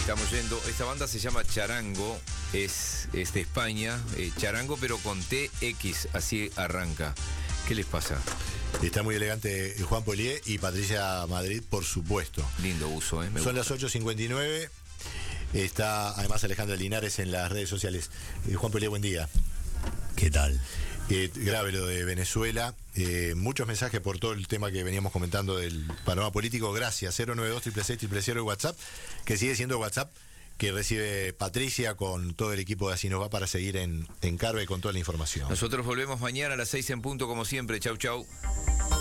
estamos yendo. Esta banda se llama Charango, es de España, Charango pero con TX, así arranca. ¿Qué les pasa? Está muy elegante Juan Polié y Patricia Madrid, por supuesto. Lindo uso, me Son gusta. las 8:59. Está además Alejandra Linares en las redes sociales. Juan Polié, buen día. ¿Qué tal? Grave lo de Venezuela. Muchos mensajes por todo el tema que veníamos comentando del panorama político. Gracias. 092-666-000 el WhatsApp, que sigue siendo WhatsApp que recibe Patricia con todo el equipo de Así Nos Va para seguir en Carve con toda la información. Nosotros volvemos mañana a las 6 en punto como siempre. Chau, chau.